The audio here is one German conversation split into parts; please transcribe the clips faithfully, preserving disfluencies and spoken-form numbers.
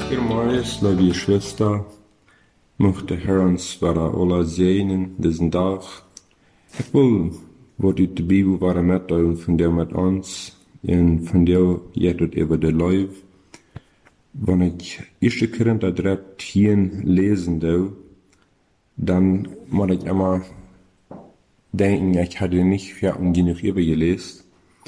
Goedemorgen, lieve Schwester. Mocht de Herr uns vara alla zegnen diesen dag. Ik wil wat uit de Bibel vara met u van deel met ons en van deel jet het over de life. Wanneer ik eerste Korinther dreizehn lesen doe, dann moet ik immer denken, ich hatte nicht fertig genug übergelesen.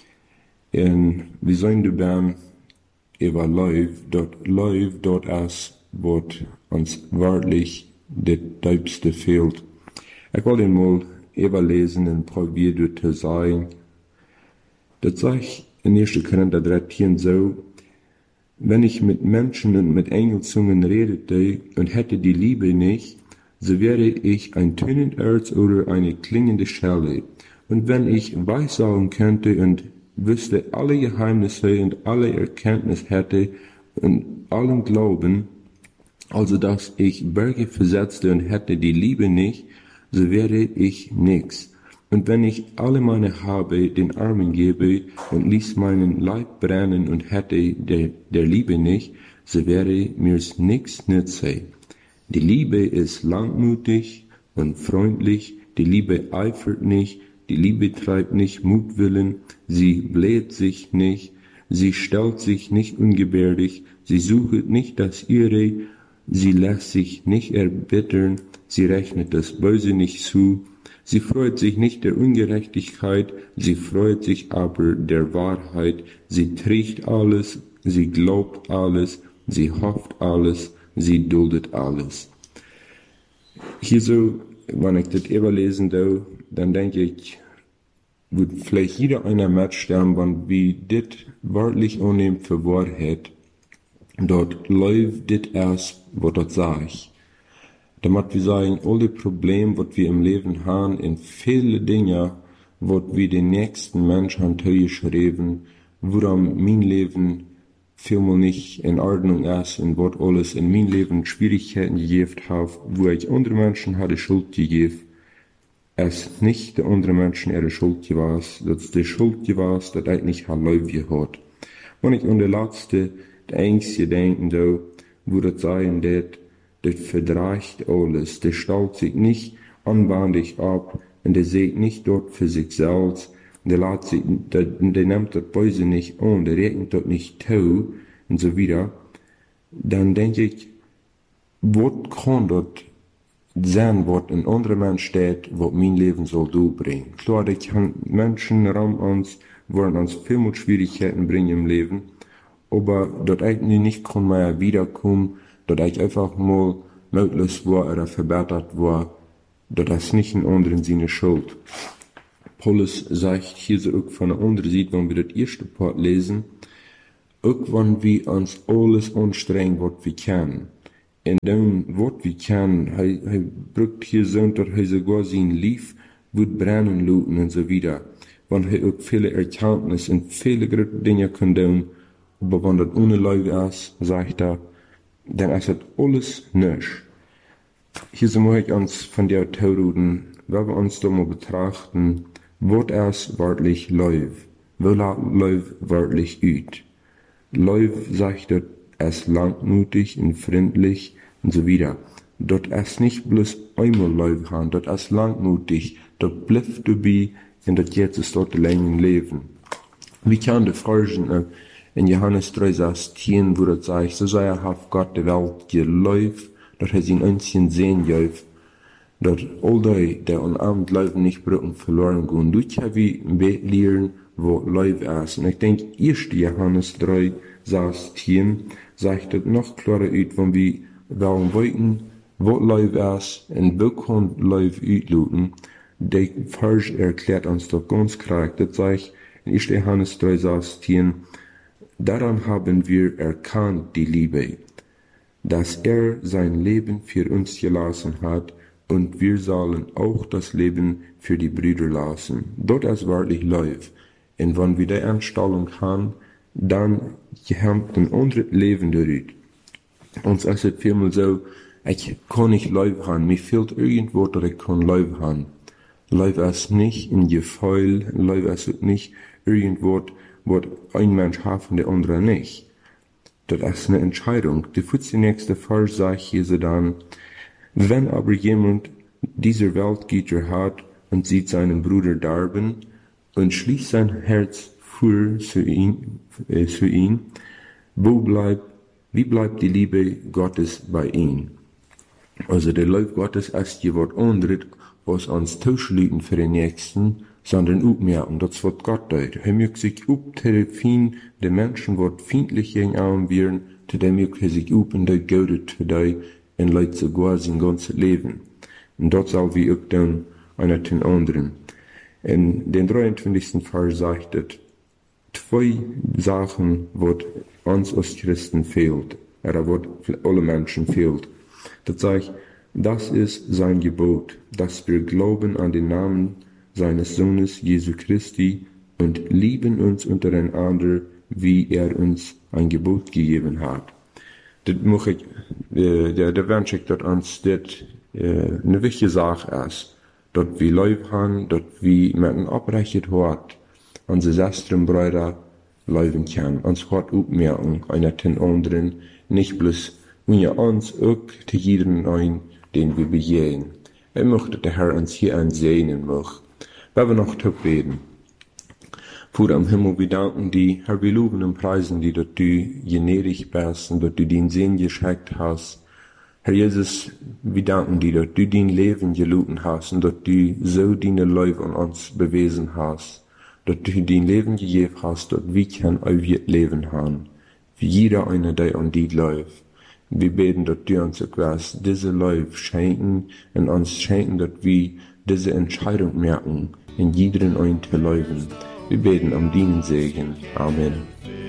Und wir sollen du beim über Life, dort Life, dort als wird uns wörtlich das Tiefste fehlt. Ich will den mal überlesen und probieren zu sagen. Das sage ich in ersten Korinther dreizehn so: Wenn ich mit Menschen und mit Engelzungen redete und hätte die Liebe nicht, so wäre ich ein Tönenderz oder eine klingende Schelle. Und wenn ich weissagen könnte und wüsste alle Geheimnisse und alle Erkenntnis hätte und allen Glauben, also dass ich Berge versetzte und hätte die Liebe nicht, so wäre ich nix. Und wenn ich alle meine Habe den Armen gebe und ließ meinen Leib brennen und hätte der, der Liebe nicht, so wäre mir's nix nütze. Die Liebe ist langmutig und freundlich, die Liebe eifert nicht, die Liebe treibt nicht Mutwillen, sie bläht sich nicht, sie stellt sich nicht ungebärdig, sie sucht nicht das Ihre, sie lässt sich nicht erbittern, sie rechnet das Böse nicht zu, sie freut sich nicht der Ungerechtigkeit, sie freut sich aber der Wahrheit, sie trägt alles, sie glaubt alles, sie hofft alles, sie duldet alles. Hier so, wenn ich das überlesen darf, dann denke ich, wird vielleicht jeder einer mitstellen, wenn wir das wörtlich annehmen für Wahrheit, dort läuft das erst, was das sagt. Damit wir sagen, alle Probleme, was wir im Leben haben, in viele Dinge, was wir den nächsten Menschen haben geschrieben, woran mein Leben vielmal nicht in Ordnung ist und was alles in mein Leben Schwierigkeiten gegeben hat, wo ich andere Menschen hatte Schuld gegeben, es nicht der andere Menschen ihre Schuld gewesen, dass die Schuld gewesen, dass ich nicht Leib gehabt. Wenn ich an der letzte, der einzige denken da, wo das sagen, das, das verdreicht alles, der stellt sich nicht anwandig ab, und der sieht nicht dort für sich selbst, der lässt sich, der, der nimmt das Böse nicht an, der rechnet das nicht zu, und so wieder, dann denke ich, was kann das sein, was ein anderer Mensch steht, was mein Leben soll durchbringen. Klar, ich kann Menschen ran uns, wollen uns viel mit Schwierigkeiten bringen im Leben, aber dort eigentlich nicht kann mehr wiederkommen, dort ich einfach mal möglich war oder verbessert war, dort ist nicht in anderen Sinne Schuld. Paulus sagt hier so auch von der anderen Seite, wenn wir das erste Part lesen, auch wenn wir uns alles anstrengen, was wir können. En dan wat we kan, hij, hij brukt hier zo dat hij sogar zijn lief wird brennen laten en so wieder. Want hij ook viele Erkenntnis en viele grote dingen kan doen, aber wenn das ohne Leute ist, sagt er, dann ist das alles nichts. Hier so muss ich uns von der Theorien, wenn wir uns da mal betrachten, was ist wörtlich läuft, wo läuft wörtlich ut. Läuft, sagt er, es langmutig und freundlich und so wieder. Dort ist nicht bloß einmal Leib haben, dort ist langmutig, dort bleibt dabei und dort jetzt ist dort ein langes Leben. Wie kann die Fragen in Johannes drei sechzehn, wo das sagt, so sei er hat Gott die Welt geläuft, dort hat sie einen einzigen Sehen geläuft, dort all die, der an Abend Leben nicht brücken verloren gehen. Dort haben wir lernen, wo Leib ist. Und ich denke, erst Johannes drei sechzehn sagt das noch klarer aus, wenn wir wollen wissen, wo Leib ist und wo kann Leib auslöten. Der Vers erklärt uns doch ganz klar, das sagt in erst Johannes drei sechzehn, daran haben wir erkannt die Liebe, dass er sein Leben für uns gelassen hat, und wir sollen auch das Leben für die Brüder lassen. Dort ist wahrlich Leib. Und wenn wir die Einstellung haben, dann haben wir ein anderes Leben dadurch. Uns ist es vielmal so, ich kann nicht Leib haben, mir fehlt irgendwo, dass ich kann Leib haben. Leib ist nicht ein Gefühl, Leib ist nicht irgendwo, was ein Mensch hat und der andere nicht. Das ist eine Entscheidung. Die nächste Vers sagt hier dann, wenn aber jemand dieser Weltgüter hat und sieht seinen Bruder darben und schließt sein Herz vor zu ihm, äh, zu ihm, wo bleibt, wie bleibt die Liebe Gottes bei ihm? Also der Liebe Gottes ist hier was anderes, was uns tauschlüten für den Nächsten, sondern aufmerken, das wird Gott tut. Er mögt sich uptelefen, die Menschen, die feindlich gegen ihn wären, zu dem mögt er sich up und das Gute zu dir und leidt sogar sein ganzes Leben. Und das soll wir auch dann einer den anderen. In den dreiundzwanzigsten Vers sagt es, zwei Sachen, was uns als Christen fehlt, oder was alle Menschen fehlt. Das sagt, das ist sein Gebot, dass wir glauben an den Namen seines Sohnes Jesu Christi und lieben uns untereinander, wie er uns ein Gebot gegeben hat. Das muss ich, äh, der, der wünsche ich, dass uns das äh, eine wichtige Sache ist, dass wir Leib haben, dass wir mit einem abrechnet hat, unsere Schwestern, Brüder leben können, uns hat aufmerken, einer den anderen, nicht bloß, wir uns auch zu jedem ein, den wir begehen. Ich möchte der Herr uns hier ansehen möchte. Wenn wir noch zu beten. Vater am Himmel, wir danken dir, Herr, wir loben und preisen dir, dass du gnädig bist und dass du den Sinn geschenkt hast. Herr Jesus, wir danken dir, dass du dein Leben geloben hast und dass du so deine Liebe an uns bewiesen hast. Dass du dein Leben gegeben hast, dass wir kein ewiges Leben haben. Wie jeder eine, der an dir läuft. Wir beten, dass du uns etwas, diese Liebe schenken und uns schenken, dass wir diese Entscheidung merken, in jedem einen zu leben. Wir beten um deinen Segen. Amen.